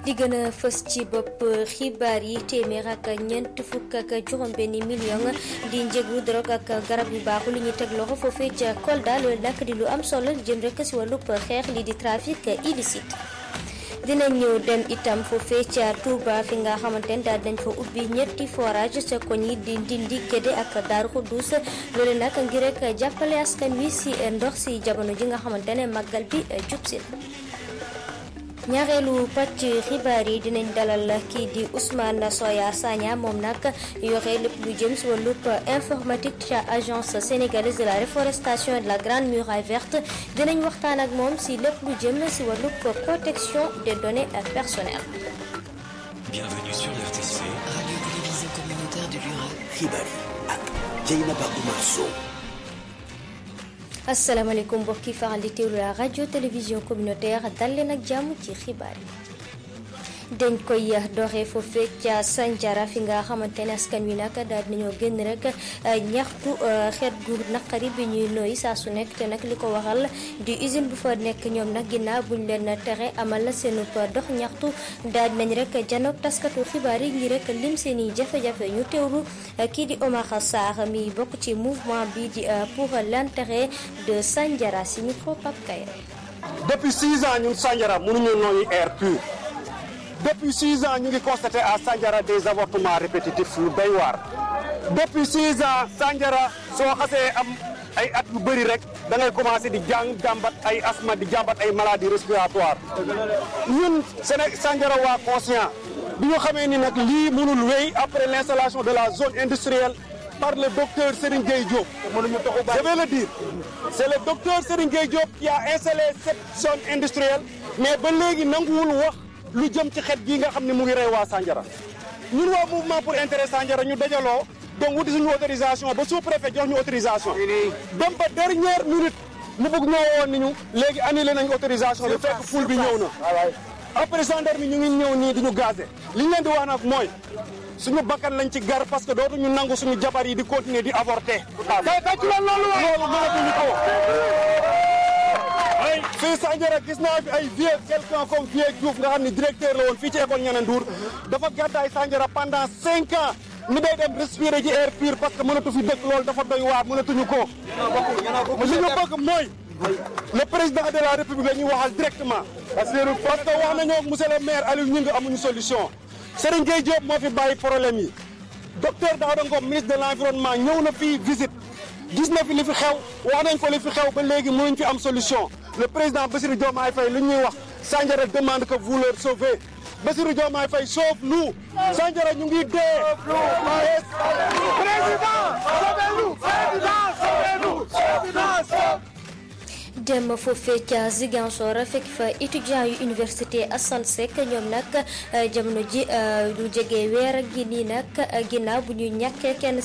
li gën a fës ci bopp xibaar yi téeméer ak ñeent fukk ak juróom-benn million di njëgu drogue ak garab yu baaxul li ñu teg loxo foofee ca Kolda loolu nag di lu am solo jëm rek si wàllub xeex li di trafic illicite. dinañ ñëw dem itam foofee ca Touba fi nga xamante ne daal dañ fa ubbi ñetti forage ca koñ yi di Ndindi Gédé ak Daaru Xuddus loolu nag ngir rek jàppale askan wi si ndox si jamono ji nga xamante ne màggal bi jub si ñaareelu pàcc xibaar yi dinañ dalal kii di Ousmane Soya Sagna moom nag yore lépp lu jëm si wàllub informatique ca agence sénégalaise de la reforestation et de la grande muraille verte dinañ waxtaan ak moom si lépp lu jëm si wàllub protection des données personnelles. Bienvenue sur l'RTC, radio-télévision communautaire du Lurel. xibaar yi ak Dieynaba Oumar Sow. asalaamaaleykum mbokki faral di teewlu la radio télévision communautaire dal leen ak jàmm ci xibaar yi. dañ koy doxee foofee ca Sandiara fi nga xamante ne askan wi nag daal dinañoo génn rek ñaxtu xeet gu naqari bi ñuy nooyi saa su nekk te nag li ko waxal di usine bu fa nekk ñoom nag ginnaaw buñ leen tere amal seenu dox ñaxtu daal dinañ rek janoog taskatu xibaar yi ngir rek lim seen i jafe-jafe ñu teewlu kii di Omar Sarr mi bokk ci mouvement bi di pour l'intérêt de Sandiara si micro Pape Kayre. Depuis 6 ans ñun Sandiara mënuñu nooyi air pur. Depuis 6 ans ñu ngi constaté à Sandiara des avortements répétitifs lu doy waar. Depuis 6 ans Sandiara soo xasee am ay at yu bëri rek da ngay commencé di jàmbat ay asthme di jàmbat ay maladies respiratoires. ñun Sandiara waa conscient bi ñu xamee ni nag lii mënul wéy après l'installation de la zone industrielle par le docteur Serigne Gueye Diop. Je vais le dire, c'est le docteur Serigne Gueye Diop qui a installé cette zone industrielle mais ba léegi nanguwul wax. lu jëm ci xet gi nga xam ne mu ngi rey waa Sandiara ñun waa mouvement pour intérêt Sandiara ñu dajaloo donc wuti suñu autorisation ba sous-préfet jox ñu autorisation dem ba dernière minute mu bëgg ñoo woon ni ñu léegi annulé nañ autorisation bi fekk foule bi ñëw na après gendarme ñu ngi ñëw nii di ñu gazé li ñu leen di wax nag mooy suñu bakkan lañ ci gar parce que dootuñu nangu suñu jabar yi di continuer di avorter loolu mënatuñu ko fii Sandiara gis naa fi ay vieux quelqu'un comme vieux Diouf nga xam ne directeur la woon fii ci école Niane Ndour dafa gàddaay Sandiara pendant 5 ans ni day dem respirer ci air pur parce que mënatu fi dëkk loolu dafa doy waar mënatuñu ko li ñu bëgg mooy le président de la république la ñuy waxal directement parce que wax nañoo ak monsieur le maire Aliou Gningue amuñu solution Serigne Gueye Diop moo fi bàyyi problème yi docteur Daouda Ngom ministre de l'environnement ñëw na fii visite gis na fi li fi xew wax nañ ko li fi xew ba léegi mënuñ fi am solution le président Bassirou Diomaye Faye li ñuy wax Sandiara demande que vous leur sauvez Bassirou Diomaye Faye sauve-nous Sandiara ñu ngi dee. président sauvez-nous président sauvez-nous président dem foofee ca Ziguinchor fekk fa étudiants yu université Assane Seck ñoom nag jamono ji lu jege weer gi nii nag ginnaaw bu ñu ñàkkee kenn